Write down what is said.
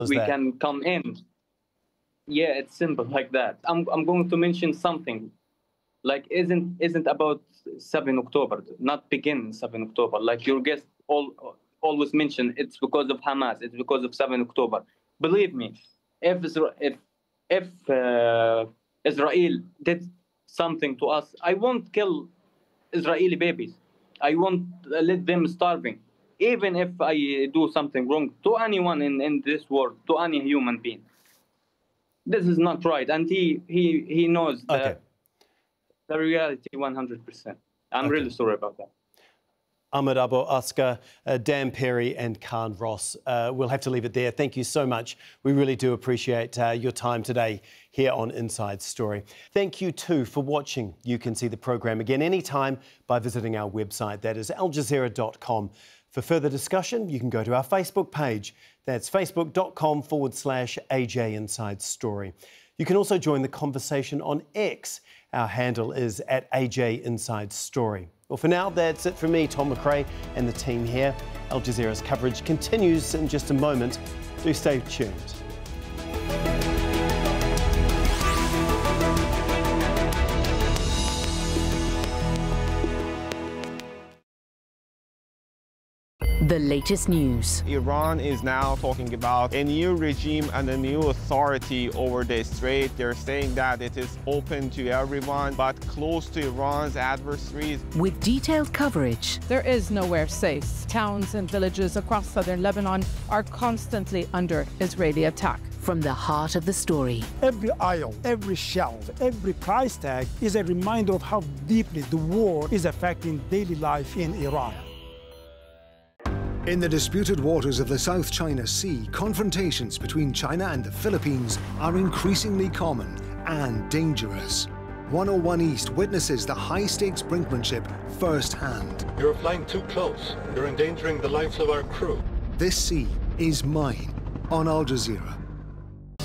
we can come in. Yeah, it's simple like that. I'm going to mention something. Like, isn't about 7 October, not begin 7 October. Like your guest always mention, it's because of Hamas, it's because of 7 October. Believe me, if Israel did something to us, I won't kill Israeli babies. I won't let them starving. Even if I do something wrong to anyone in this world, to any human being. This is not right. And he knows that the reality 100%. I'm really sorry about that. Ahmed Abu Askar, Dan Perry and Khan Ross. We'll have to leave it there. Thank you so much. We really do appreciate your time today here on Inside Story. Thank you too for watching. You can see the programme again anytime by visiting our website. That is aljazeera.com. For further discussion, you can go to our Facebook page. That's facebook.com/AJ Inside Story. You can also join the conversation on X. Our handle is @AJ Inside Story. Well, for now, that's it from me, Tom McRae, and the team here. Al Jazeera's coverage continues in just a moment. Do stay tuned. The latest news. Iran is now talking about a new regime and a new authority over the strait. They're saying that it is open to everyone, but close to Iran's adversaries. With detailed coverage. There is nowhere safe. Towns and villages across southern Lebanon are constantly under Israeli attack. From the heart of the story. Every aisle, every shelf, every price tag is a reminder of how deeply the war is affecting daily life in Iran. In the disputed waters of the South China Sea, confrontations between China and the Philippines are increasingly common and dangerous. 101 East witnesses the high-stakes brinkmanship firsthand. You're flying too close. You're endangering the lives of our crew. This sea is mine on Al Jazeera.